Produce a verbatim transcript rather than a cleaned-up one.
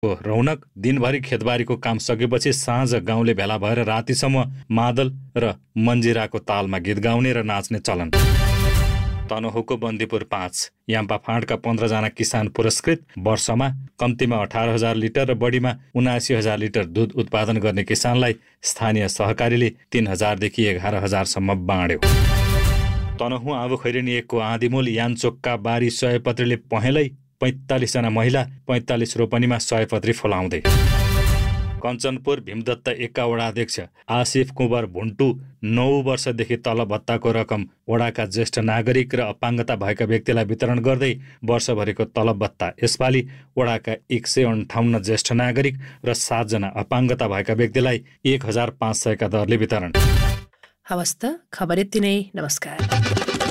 रौनक। दिनभरि खेतबारीको काम सकेपछि साँझ गाउँले भेला भएर रातिसम्म मादल र मन्जिराको तालमा गीत गाउने र नाच्ने चलन। तनहुँको बन्दीपुर पाँच याम्पा फाँडका पन्ध्रजना किसान पुरस्कृत। वर्षमा कम्तीमा अठार हजार लिटर र बढीमा उनासी हजार लिटर दुध उत्पादन गर्ने किसानलाई स्थानीय सहकारीले तीन हजारदेखि एघार हजारसम्म बाँड्यो। तनहुँ आबु खैरेनी एकको आँधीमूल यानचोकका बारी सयपत्रीले पहेँलै पैँतालिसजना महिला पैँतालिस रोपनीमा सयपत्री फुलाउँदै। कञ्चनपुर भीमदत्त एकका वडा अध्यक्ष आसिफ कुँवर भुन्टु नौ वर्षदेखि तल भत्ताको रकम वडाका ज्येष्ठ नागरिक र अपाङ्गता भएका व्यक्तिलाई वितरण गर्दै वर्षभरिको तलब भत्ता यसपालि वडाका एक सय अन्ठाउन्न ज्येष्ठ नागरिक र सातजना अपाङ्गता भएका व्यक्तिलाई एक हजार पाँच सयका दरले वितरण। हवस् त, खबर यति नै। नमस्कार।